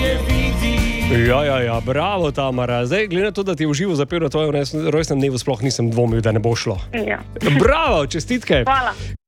Ja, bravo, Tamara. Zdaj, glede na to, da ti je v živo zapel na tvojem rojstnem dnevu, sploh nisem dvomil, da ne bo šlo. Ja. Bravo, čestitke. Hvala.